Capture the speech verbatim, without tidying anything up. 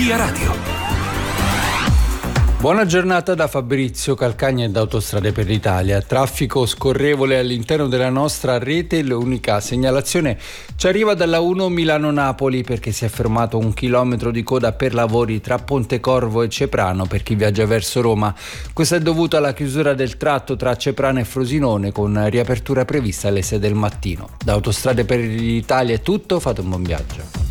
Via Radio. Buona giornata da Fabrizio Calcagna e da Autostrade per l'Italia. Traffico scorrevole all'interno della nostra rete. L'unica segnalazione ci arriva dalla uno Milano-Napoli perché si è fermato un chilometro di coda per lavori tra Pontecorvo e Ceprano per chi viaggia verso Roma. Questo è dovuto alla chiusura del tratto tra Ceprano e Frosinone con riapertura prevista alle sei del mattino. Da Autostrade per l'Italia è tutto, fate un buon viaggio.